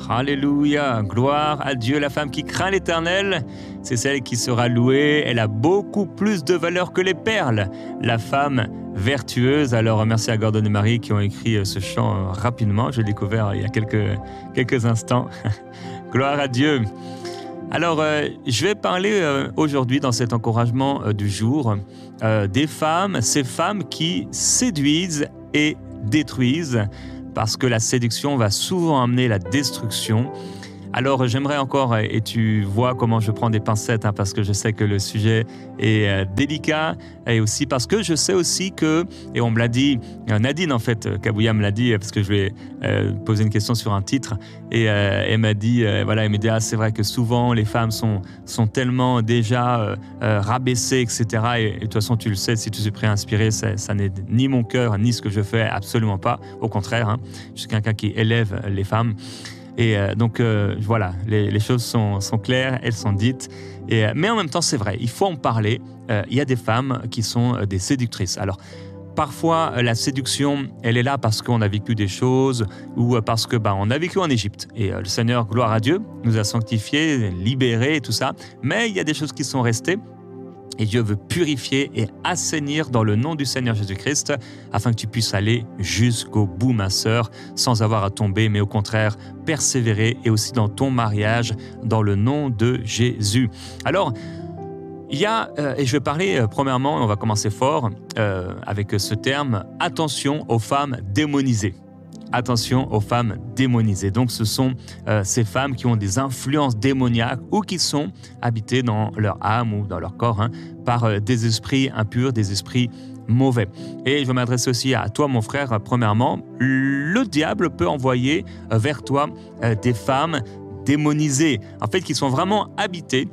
Alléluia, gloire à Dieu. La femme qui craint l'Éternel, c'est celle qui sera louée. Elle a beaucoup plus de valeur que les perles. La femme vertueuse. Alors merci à Gordon et Marie qui ont écrit ce chant rapidement. Je l'ai découvert il y a quelques instants. Gloire à Dieu. Alors, je vais parler aujourd'hui dans cet encouragement du jour des femmes, ces femmes qui séduisent et détruisent, parce que la séduction va souvent amener la destruction. Alors, j'aimerais encore, et tu vois comment je prends des pincettes, parce que je sais que le sujet est délicat, et aussi parce que je sais aussi que, et on me l'a dit, Nadine en fait, Kabouya me l'a dit, parce que je lui ai posé une question sur un titre, et elle m'a dit, elle m'a dit, c'est vrai que souvent les femmes sont tellement déjà rabaissées, etc. Et de toute façon, tu le sais, si tu suis prêt à inspirer, ça n'est ni mon cœur, ni ce que je fais, absolument pas. Au contraire, je suis quelqu'un qui élève les femmes. Et donc voilà, les choses sont claires, elles sont dites. Mais en même temps, c'est vrai, il faut en parler. Il y a des femmes qui sont des séductrices. Alors, parfois, la séduction, elle est là parce qu'on a vécu des choses ou parce que on a vécu en Égypte. Et le Seigneur, gloire à Dieu, nous a sanctifiés, libérés et tout ça. Mais il y a des choses qui sont restées. Et Dieu veut purifier et assainir dans le nom du Seigneur Jésus-Christ afin que tu puisses aller jusqu'au bout, ma sœur, sans avoir à tomber, mais au contraire, persévérer et aussi dans ton mariage, dans le nom de Jésus. Alors, il y a, et je vais parler premièrement, on va commencer fort avec ce terme, attention aux femmes démonisées. Attention aux femmes démonisées. Donc, ce sont ces femmes qui ont des influences démoniaques ou qui sont habitées dans leur âme ou dans leur corps par des esprits impurs, des esprits mauvais. Et je vais m'adresser aussi à toi, mon frère. Premièrement, le diable peut envoyer vers toi des femmes démonisées, en fait, qui sont vraiment habitées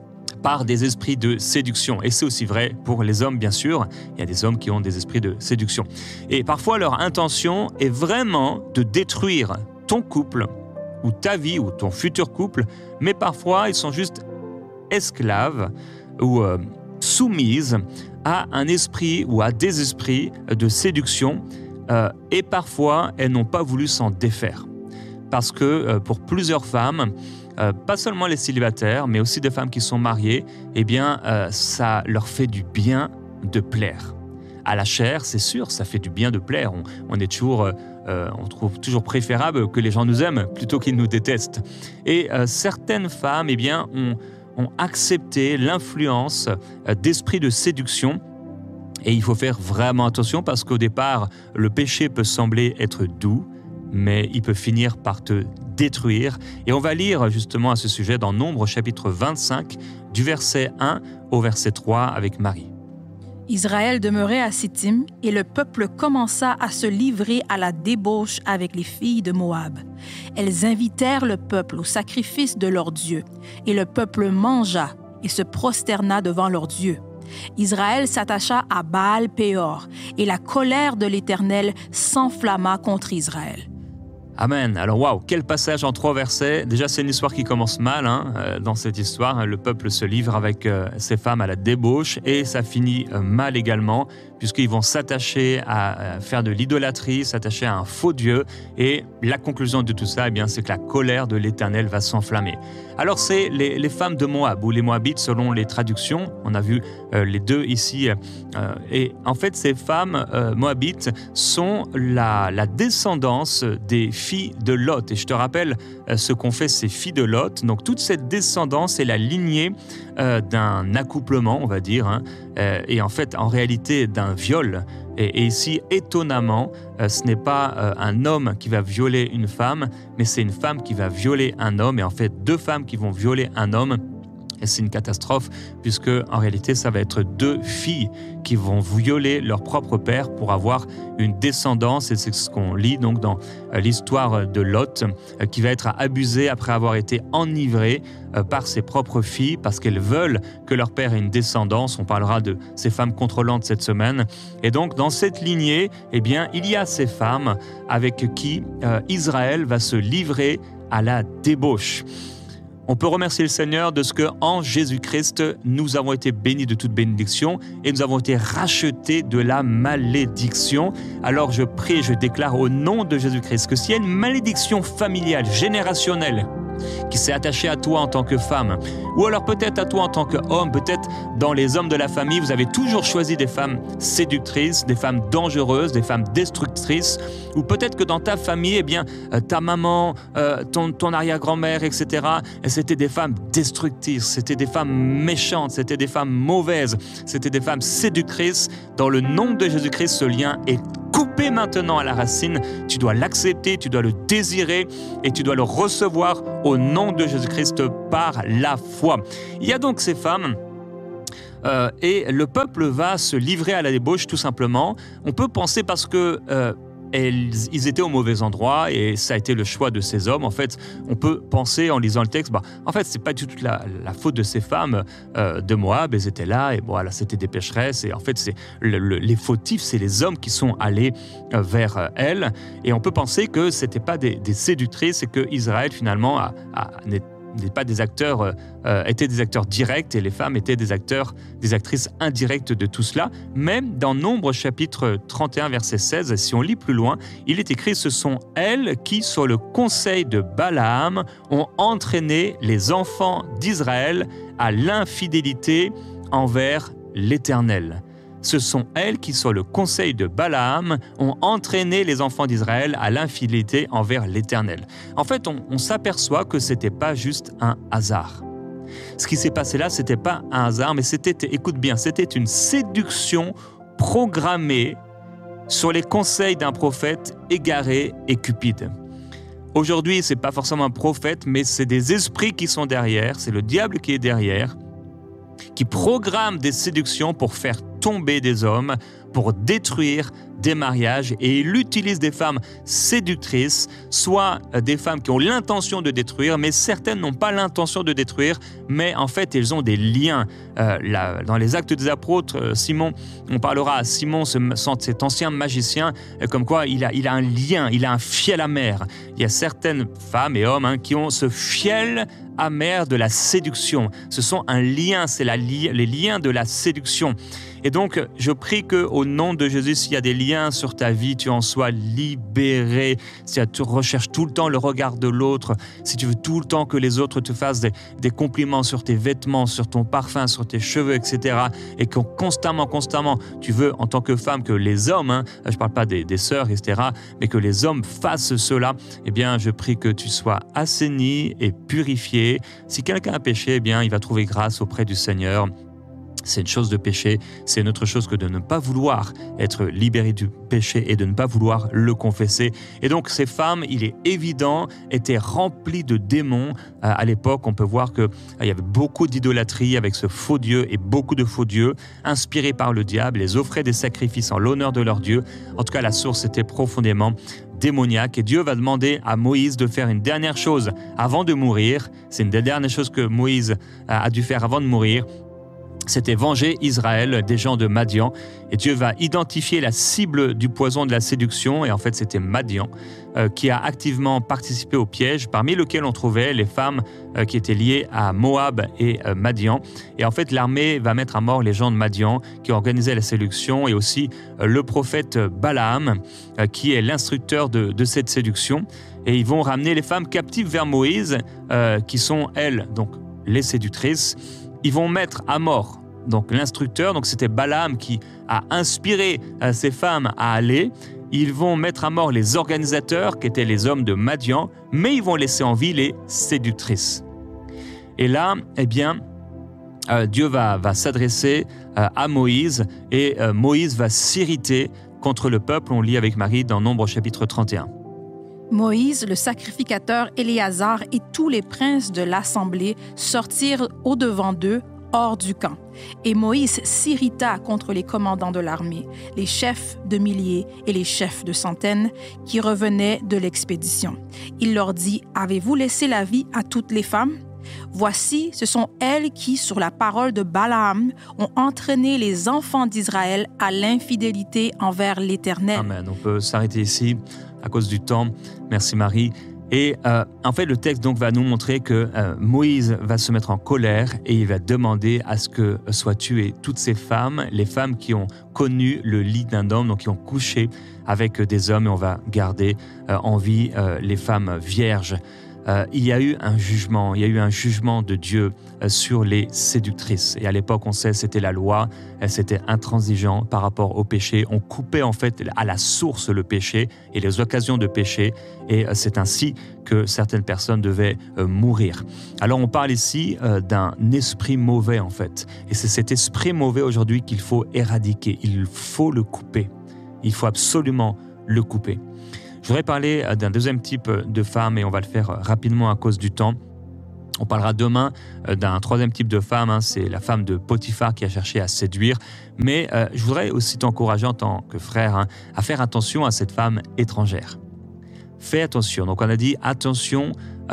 par des esprits de séduction. Et c'est aussi vrai pour les hommes, bien sûr. Il y a des hommes qui ont des esprits de séduction. Et parfois, leur intention est vraiment de détruire ton couple, ou ta vie, ou ton futur couple, mais parfois, ils sont juste esclaves ou soumises à un esprit ou à des esprits de séduction. Et parfois, elles n'ont pas voulu s'en défaire. Parce que pour plusieurs femmes, pas seulement les célibataires, mais aussi des femmes qui sont mariées, eh bien, ça leur fait du bien de plaire. À la chair, c'est sûr, ça fait du bien de plaire. On trouve toujours préférable que les gens nous aiment plutôt qu'ils nous détestent. Et certaines femmes, eh bien, ont accepté l'influence d'esprits de séduction. Et il faut faire vraiment attention parce qu'au départ, le péché peut sembler être doux, mais il peut finir par te détruire. Et on va lire justement à ce sujet dans Nombre chapitre 25, du verset 1 au verset 3 avec Marie. Israël demeurait à Sittim et le peuple commença à se livrer à la débauche avec les filles de Moab. Elles invitèrent le peuple au sacrifice de leur Dieu, et le peuple mangea et se prosterna devant leur Dieu. Israël s'attacha à Baal-Péor, et la colère de l'Éternel s'enflamma contre Israël. Amen. Alors, waouh, quel passage en 3 versets. Déjà, c'est une histoire qui commence mal dans cette histoire. Le peuple se livre avec ses femmes à la débauche et ça finit mal également, puisqu'ils vont s'attacher à faire de l'idolâtrie, s'attacher à un faux Dieu. Et la conclusion de tout ça, eh bien, c'est que la colère de l'Éternel va s'enflammer. Alors, c'est les femmes de Moab, ou les Moabites selon les traductions. On a vu les deux ici. Et en fait, ces femmes Moabites sont la descendance des filles de Lot. Et je te rappelle ce qu'ont fait ces filles de Lot. Donc, toute cette descendance est la lignée d'un accouplement, on va dire, et en fait, en réalité, d'un viol. Et ici, étonnamment, ce n'est pas un homme qui va violer une femme, mais c'est une femme qui va violer un homme. Et en fait, 2 femmes qui vont violer un homme. Et c'est une catastrophe, puisque en réalité, ça va être 2 filles qui vont violer leur propre père pour avoir une descendance. Et c'est ce qu'on lit donc dans l'histoire de Lot, qui va être abusé après avoir été enivré par ses propres filles, parce qu'elles veulent que leur père ait une descendance. On parlera de ces femmes contrôlantes cette semaine. Et donc, dans cette lignée, eh bien, il y a ces femmes avec qui Israël va se livrer à la débauche. on peut remercier le Seigneur de ce qu'en Jésus-Christ, nous avons été bénis de toute bénédiction et nous avons été rachetés de la malédiction. Alors je prie, je déclare au nom de Jésus-Christ que s'il y a une malédiction familiale, générationnelle, qui s'est attachée à toi en tant que femme, ou alors peut-être à toi en tant qu'homme, peut-être dans les hommes de la famille, vous avez toujours choisi des femmes séductrices, des femmes dangereuses, des femmes destructrices, ou peut-être que dans ta famille, eh bien, ta maman, ton arrière-grand-mère, etc., c'était des femmes destructrices, c'était des femmes méchantes, c'était des femmes mauvaises, c'était des femmes séductrices. Dans le nom de Jésus-Christ, ce lien est coupé maintenant à la racine. Tu dois l'accepter, tu dois le désirer et tu dois le recevoir au nom de Jésus-Christ par la foi. Il y a donc ces femmes et le peuple va se livrer à la débauche tout simplement. On peut penser parce que ils étaient au mauvais endroit et ça a été le choix de ces hommes. En fait, on peut penser en lisant le texte, en fait, c'est pas du tout la faute de ces femmes de Moab. Elles étaient là et voilà, c'était des pécheresses. Et en fait, c'est les fautifs, c'est les hommes qui sont allés vers elles. Et on peut penser que c'était pas des séductrices et que Israël finalement n'est pas des acteurs, étaient des acteurs directs et les femmes étaient des actrices indirectes de tout cela. Mais dans Nombre chapitre 31 verset 16, si on lit plus loin, il est écrit « Ce sont elles qui, sur le conseil de Balaam, ont entraîné les enfants d'Israël à l'infidélité envers l'Éternel. » Ce sont elles qui, sur le conseil de Balaam, ont entraîné les enfants d'Israël à l'infidélité envers l'Éternel. En fait, on s'aperçoit que ce n'était pas juste un hasard. Ce qui s'est passé là, ce n'était pas un hasard, mais écoute bien, c'était une séduction programmée sur les conseils d'un prophète égaré et cupide. Aujourd'hui, ce n'est pas forcément un prophète, mais c'est des esprits qui sont derrière, c'est le diable qui est derrière, qui programme des séductions pour faire tomber des hommes, pour détruire des mariages, et il utilise des femmes séductrices, soit des femmes qui ont l'intention de détruire, mais certaines n'ont pas l'intention de détruire, mais en fait elles ont des liens. Dans les Actes des Apôtres, Simon, on parlera à Simon, cet ancien magicien, comme quoi il a un lien, il a un fiel amer. Il y a certaines femmes et hommes qui ont ce fiel amer de la séduction. Ce sont un lien, c'est les liens de la séduction. Et donc, je prie qu'au nom de Jésus, s'il y a des liens sur ta vie, tu en sois libéré. Si tu recherches tout le temps le regard de l'autre, si tu veux tout le temps que les autres te fassent des compliments sur tes vêtements, sur ton parfum, sur tes cheveux, etc. Et que constamment, tu veux, en tant que femme, que les hommes, je ne parle pas des sœurs, etc., mais que les hommes fassent cela, eh bien, je prie que tu sois assaini et purifié. Si quelqu'un a péché, eh bien, il va trouver grâce auprès du Seigneur. C'est une chose de péché, c'est une autre chose que de ne pas vouloir être libéré du péché et de ne pas vouloir le confesser. Et donc ces femmes, il est évident, étaient remplies de démons. À l'époque, on peut voir qu'il y avait beaucoup d'idolâtrie avec ce faux Dieu et beaucoup de faux dieux inspirés par le diable. Ils offraient des sacrifices en l'honneur de leur Dieu. En tout cas, la source était profondément démoniaque. Et Dieu va demander à Moïse de faire une dernière chose avant de mourir. C'est une des dernières choses que Moïse a dû faire avant de mourir. C'était venger Israël des gens de Madian. Et Dieu va identifier la cible du poison de la séduction. Et en fait, c'était Madian qui a activement participé au piège, parmi lesquels on trouvait les femmes qui étaient liées à Moab et Madian. Et en fait, l'armée va mettre à mort les gens de Madian qui organisaient la séduction et aussi le prophète Balaam qui est l'instructeur de cette séduction. Et ils vont ramener les femmes captives vers Moïse qui sont, elles, donc les séductrices. Ils vont mettre à mort donc l'instructeur, donc c'était Balaam qui a inspiré ces femmes à aller. Ils vont mettre à mort les organisateurs qui étaient les hommes de Madian, mais ils vont laisser en vie les séductrices. Et là, eh bien, Dieu va s'adresser à Moïse et Moïse va s'irriter contre le peuple. On lit avec Marie dans Nombre chapitre 31. Moïse, le sacrificateur Éléazar et tous les princes de l'assemblée sortirent au-devant d'eux, hors du camp. Et Moïse s'irrita contre les commandants de l'armée, les chefs de milliers et les chefs de centaines qui revenaient de l'expédition. Il leur dit, « Avez-vous laissé la vie à toutes les femmes? Voici, ce sont elles qui, sur la parole de Balaam, ont entraîné les enfants d'Israël à l'infidélité envers l'Éternel. » Amen. On peut s'arrêter ici à cause du temps. Merci Marie. Et en fait, le texte donc va nous montrer que Moïse va se mettre en colère et il va demander à ce que soient tuées toutes ces femmes, les femmes qui ont connu le lit d'un homme, donc qui ont couché avec des hommes, et on va garder en vie les femmes vierges. Il y a eu un jugement de Dieu sur les séductrices. Et à l'époque, on sait, c'était la loi, c'était intransigeant par rapport au péché. On coupait en fait à la source le péché et les occasions de péché. Et c'est ainsi que certaines personnes devaient mourir. Alors on parle ici d'un esprit mauvais en fait. Et c'est cet esprit mauvais aujourd'hui qu'il faut éradiquer. Il faut le couper. Il faut absolument le couper. Je voudrais parler d'un deuxième type de femme et on va le faire rapidement à cause du temps. On parlera demain d'un troisième type de femme, c'est la femme de Potiphar qui a cherché à séduire. Mais je voudrais aussi t'encourager en tant que frère à faire attention à cette femme étrangère. Fais attention. Donc on a dit attention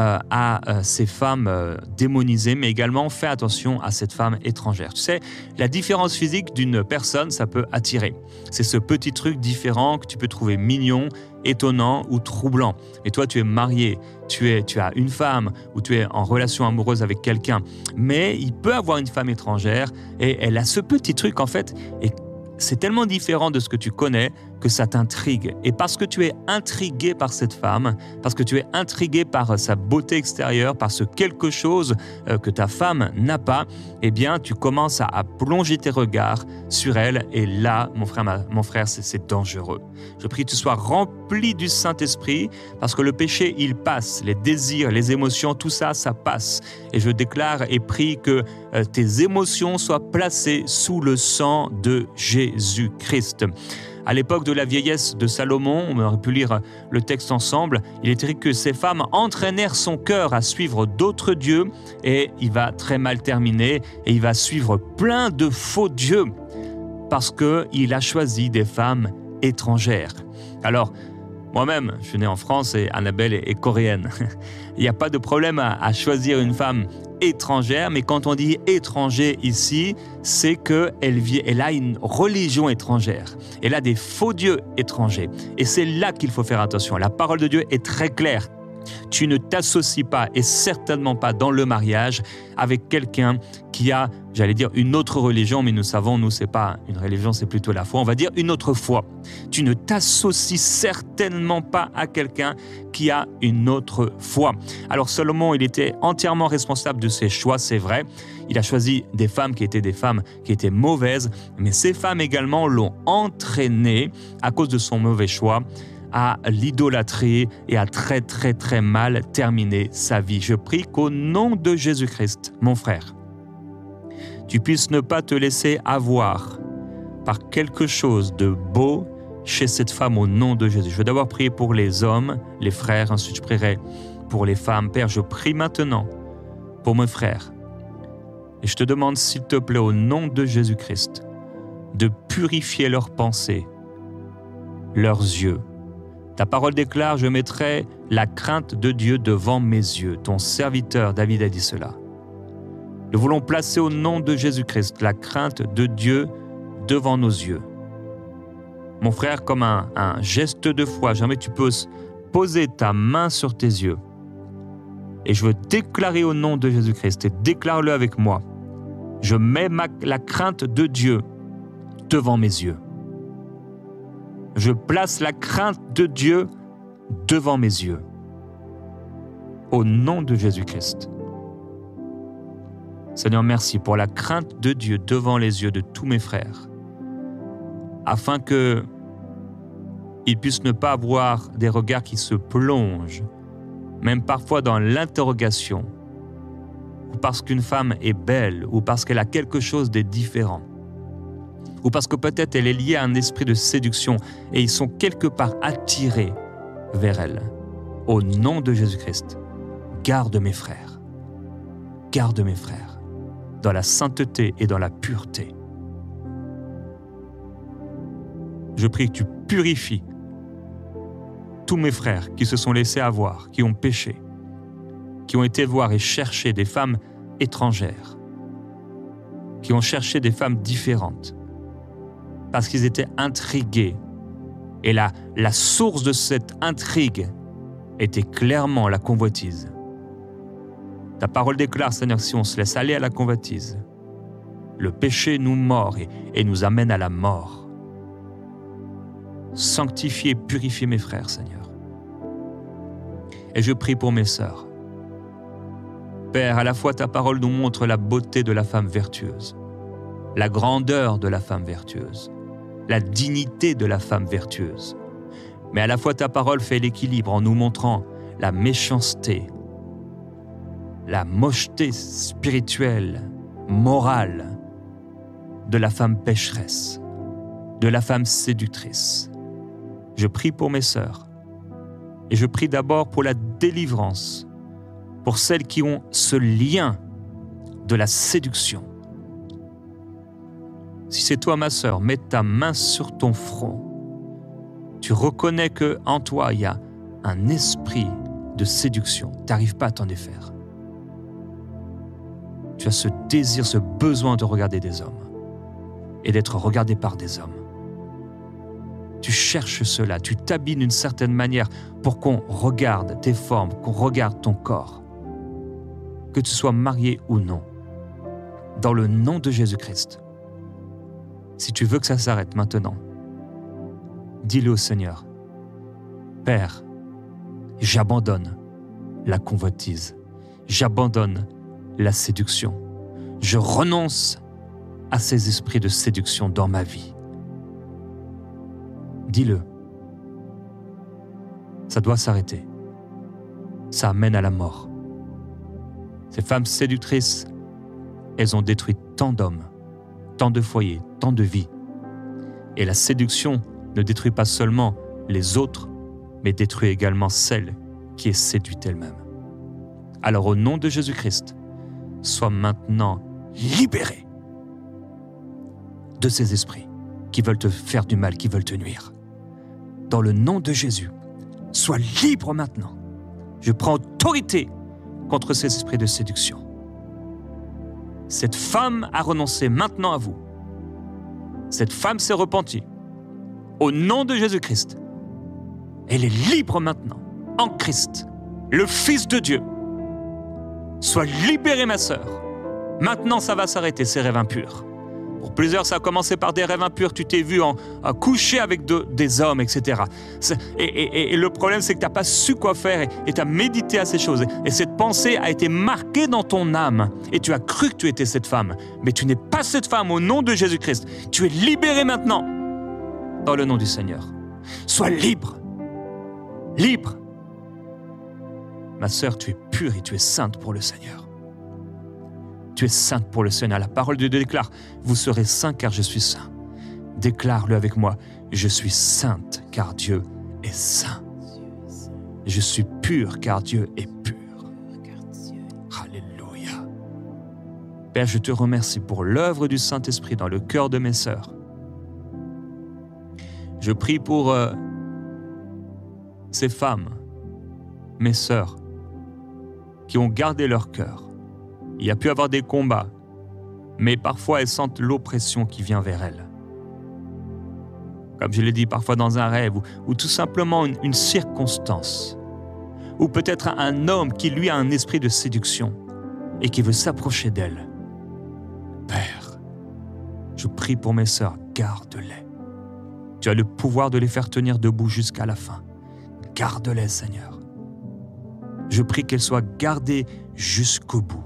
à ces femmes démonisées, mais également fais attention à cette femme étrangère. Tu sais, la différence physique d'une personne, ça peut attirer. C'est ce petit truc différent que tu peux trouver mignon, étonnant ou troublant. Et toi, tu es marié, tu as une femme ou tu es en relation amoureuse avec quelqu'un. Mais il peut avoir une femme étrangère et elle a ce petit truc en fait. Et c'est tellement différent de ce que tu connais que ça t'intrigue. Et parce que tu es intrigué par cette femme, parce que tu es intrigué par sa beauté extérieure, par ce quelque chose que ta femme n'a pas, eh bien, tu commences à plonger tes regards sur elle. Et là, mon frère, c'est dangereux. Je prie que tu sois rempli du Saint-Esprit parce que le péché, il passe. Les désirs, les émotions, tout ça, ça passe. Et je déclare et prie que tes émotions soient placées sous le sang de Jésus-Christ. À l'époque de la vieillesse de Salomon, on aurait pu lire le texte ensemble, il est écrit que ces femmes entraînèrent son cœur à suivre d'autres dieux et il va très mal terminer et il va suivre plein de faux dieux parce qu'il a choisi des femmes étrangères. Alors, moi-même, je suis né en France et Annabelle est coréenne. Il n'y a pas de problème à choisir une femme étrangère, mais quand on dit étranger ici, c'est qu'elle a une religion étrangère. Elle a des faux dieux étrangers. Et c'est là qu'il faut faire attention. La parole de Dieu est très claire. Tu ne t'associes pas, et certainement pas dans le mariage, avec quelqu'un qui a, une autre religion, mais nous savons, nous, c'est pas une religion, c'est plutôt la foi, on va dire une autre foi. Tu ne t'associes certainement pas à quelqu'un qui a une autre foi. Alors Salomon, il était entièrement responsable de ses choix, c'est vrai. Il a choisi des femmes qui étaient mauvaises, mais ces femmes également l'ont entraîné à cause de son mauvais choix à l'idolâtrie et à très très très mal terminer sa vie. Je prie qu'au nom de Jésus-Christ, mon frère, tu puisses ne pas te laisser avoir par quelque chose de beau chez cette femme au nom de Jésus. Je vais d'abord prier pour les hommes, les frères, ensuite je prierai pour les femmes. Père, je prie maintenant pour mes frères et je te demande s'il te plaît au nom de Jésus-Christ de purifier leurs pensées, leurs yeux. Ta parole déclare, je mettrai la crainte de Dieu devant mes yeux. Ton serviteur David a dit cela. Nous voulons placer au nom de Jésus-Christ la crainte de Dieu devant nos yeux. Mon frère, comme un geste de foi, jamais tu peux poser ta main sur tes yeux. Et je veux déclarer au nom de Jésus-Christ, et déclare-le avec moi. Je mets la crainte de Dieu devant mes yeux. Je place la crainte de Dieu devant mes yeux. Au nom de Jésus-Christ. Seigneur, merci pour la crainte de Dieu devant les yeux de tous mes frères, afin qu'ils puissent ne pas avoir des regards qui se plongent, même parfois dans l'interrogation, ou parce qu'une femme est belle, ou parce qu'elle a quelque chose de différent, ou parce que peut-être elle est liée à un esprit de séduction et ils sont quelque part attirés vers elle. Au nom de Jésus-Christ, garde mes frères dans la sainteté et dans la pureté. Je prie que tu purifies tous mes frères qui se sont laissés avoir, qui ont péché, qui ont été voir et chercher des femmes étrangères, qui ont cherché des femmes différentes, parce qu'ils étaient intrigués. Et la source de cette intrigue était clairement la convoitise. Ta parole déclare, Seigneur, si on se laisse aller à la convoitise, le péché nous mord et nous amène à la mort. Sanctifie et purifie mes frères, Seigneur. Et je prie pour mes sœurs. Père, à la fois ta parole nous montre la beauté de la femme vertueuse, la grandeur de la femme vertueuse, la dignité de la femme vertueuse. Mais à la fois ta parole fait l'équilibre en nous montrant la méchanceté, la mocheté spirituelle, morale de la femme pécheresse, de la femme séductrice. Je prie pour mes sœurs et je prie d'abord pour la délivrance, pour celles qui ont ce lien de la séduction. Si c'est toi, ma sœur, mets ta main sur ton front. Tu reconnais qu'en toi, il y a un esprit de séduction. Tu n'arrives pas à t'en défaire. Tu as ce désir, ce besoin de regarder des hommes et d'être regardé par des hommes. Tu cherches cela, tu t'habilles d'une certaine manière pour qu'on regarde tes formes, qu'on regarde ton corps. Que tu sois marié ou non, dans le nom de Jésus-Christ, si tu veux que ça s'arrête maintenant, dis-le au Seigneur. Père, j'abandonne la convoitise, j'abandonne la séduction. Je renonce à ces esprits de séduction dans ma vie. Dis-le. Ça doit s'arrêter. Ça amène à la mort. Ces femmes séductrices, elles ont détruit tant d'hommes, tant de foyers, tant de vies. Et la séduction ne détruit pas seulement les autres, mais détruit également celle qui est séduite elle-même. Alors au nom de Jésus-Christ, sois maintenant libéré de ces esprits qui veulent te faire du mal, qui veulent te nuire. Dans le nom de Jésus, sois libre maintenant. Je prends autorité contre ces esprits de séduction. Cette femme a renoncé maintenant à vous. Cette femme s'est repentie. Au nom de Jésus-Christ, elle est libre maintenant, en Christ, le Fils de Dieu. Sois libérée, ma sœur. Maintenant, ça va s'arrêter, ces rêves impurs. Pour plusieurs, ça a commencé par des rêves impurs. Tu t'es vu en coucher avec des hommes, etc. Et le problème, c'est que tu n'as pas su quoi faire et tu as médité à ces choses. Et cette pensée a été marquée dans ton âme. Et tu as cru que tu étais cette femme. Mais tu n'es pas cette femme au nom de Jésus-Christ. Tu es libérée maintenant dans le nom du Seigneur. Sois libre. Libre. Ma sœur, tu es pure et tu es sainte pour le Seigneur. Tu es sainte pour le Seigneur. La parole de Dieu déclare, vous serez saints car je suis saint. Déclare-le avec moi, je suis sainte car Dieu est saint. Je suis pure car Dieu est pur. Alléluia. Père, je te remercie pour l'œuvre du Saint-Esprit dans le cœur de mes sœurs. Je prie pour ces femmes, mes sœurs, qui ont gardé leur cœur. Il y a pu avoir des combats, mais parfois elles sentent l'oppression qui vient vers elles. Comme je l'ai dit, parfois dans un rêve ou tout simplement une circonstance, ou peut-être un homme qui lui a un esprit de séduction et qui veut s'approcher d'elles. Père, je prie pour mes sœurs, garde-les. Tu as le pouvoir de les faire tenir debout jusqu'à la fin. Garde-les, Seigneur. Je prie qu'elles soient gardées jusqu'au bout,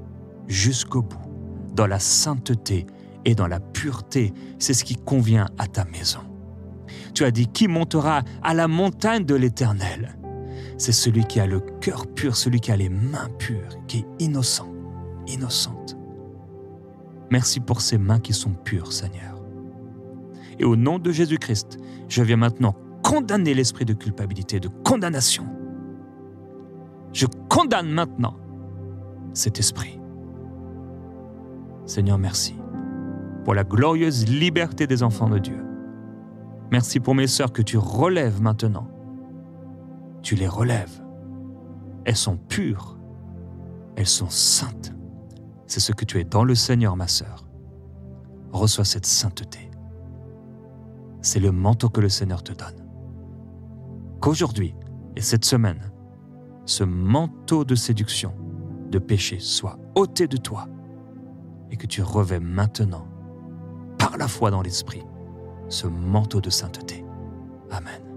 dans la sainteté et dans la pureté. C'est ce qui convient à ta maison. Tu as dit, qui montera à la montagne de l'Éternel? C'est celui qui a le cœur pur, celui qui a les mains pures, qui est innocent, innocente. Merci pour ces mains qui sont pures, Seigneur. Et au nom de Jésus-Christ, je viens maintenant condamner l'esprit de culpabilité, de condamnation. Je condamne maintenant cet esprit. Seigneur, merci pour la glorieuse liberté des enfants de Dieu. Merci pour mes sœurs que tu relèves maintenant. Tu les relèves. Elles sont pures. Elles sont saintes. C'est ce que tu es dans le Seigneur, ma sœur. Reçois cette sainteté. C'est le manteau que le Seigneur te donne. Qu'aujourd'hui et cette semaine, ce manteau de séduction, de péché soit ôté de toi et que tu revêts maintenant, par la foi dans l'Esprit, ce manteau de sainteté. Amen.